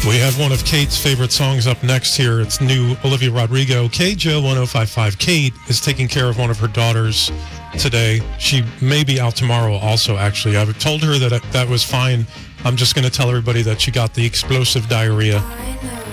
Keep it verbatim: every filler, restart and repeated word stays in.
We have one of Kate's favorite songs up next here. It's new Olivia Rodrigo. K J O ten fifty-five. Kate is taking care of one of her daughters today. She may be out tomorrow also, actually. I told her that that was fine. I'm just going to tell everybody that she got the explosive diarrhea.